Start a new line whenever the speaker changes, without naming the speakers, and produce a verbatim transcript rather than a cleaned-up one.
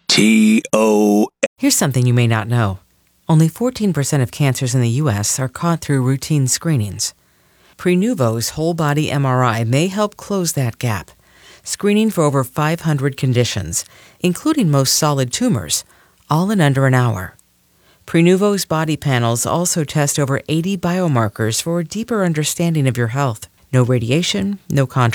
T O.
Here's something you may not know. Only fourteen percent of cancers in the U S are caught through routine screenings. Prenuvo's whole-body M R I may help close that gap, screening for over five hundred conditions, including most solid tumors, all in under an hour. Prenuvo's body panels also test over eighty biomarkers for a deeper understanding of your health. No radiation, no contrast.